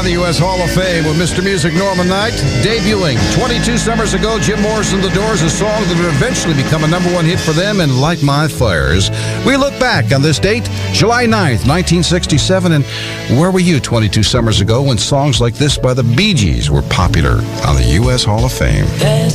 on the U.S. Hall of Fame with Mr. Music Norman Knight. Debuting 22 summers ago, Jim Morrison, The Doors, a song that would eventually become a #1 hit for them, and Light My Fires. We look back on this date, July 9th, 1967, and where were you 22 summers ago when songs like this by the Bee Gees were popular on the U.S. Hall of Fame?